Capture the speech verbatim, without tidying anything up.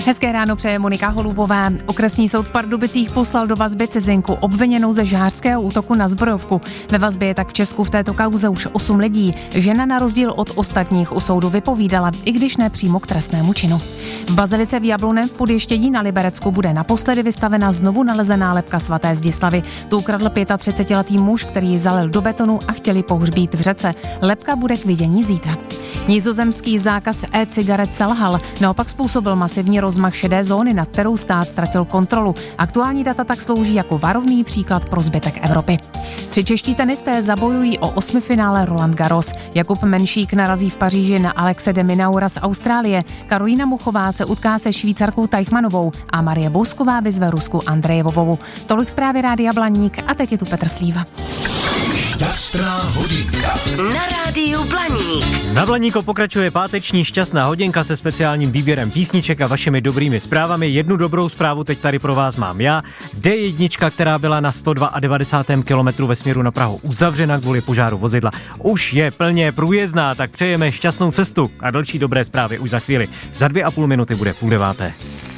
Hezké ráno přeje Monika Holubová. Okresní soud v Pardubicích poslal do vazby cizinku obviněnou ze žhářského útoku na zbrojovku. Ve vazbě je tak v Česku v této kauze už osm lidí. Žena na rozdíl od ostatních u soudu vypovídala, i když ne přímo k trestnému činu. V bazilice v Jabluném v Podještědí na Liberecku bude naposledy vystavena znovu nalezená lebka svaté Zdislavy. Tu ukradl třicetiletý muž, který ji zalil do betonu a chtěli pohřbít v řece. Lebka bude k vidění zítra. Nizozemský zákaz e-cigaret selhal, naopak způsobil masivní rozmach šedé zóny, nad kterou stát ztratil kontrolu. Aktuální data tak slouží jako varovný příklad pro zbytek Evropy. Tři čeští tenisté zabojují o osmifinále Roland Garros. Jakub Menšík narazí v Paříži na Alexe de Minaura z Austrálie. Karolína Muchová se utká se Švýcarkou Teichmannovou a Marie Bousková vyzve Rusku Andrejevovou. Tolik zprávy Rádia Blaník a teď je tu Petr Slíva. Šťastná hodinka na Rádiu Blaník. Na Blaníku pokračuje páteční šťastná hodinka se speciálním výběrem písniček a vašimi dobrými zprávami. Jednu dobrou zprávu teď tady pro vás mám já. dé jedna, která byla na sto devadesátém druhém kilometru ve směru na Prahu uzavřena kvůli požáru vozidla, už je plně průjezdná, tak přejeme šťastnou cestu a další dobré zprávy už za chvíli. Za dvě a půl minuty bude půl deváté.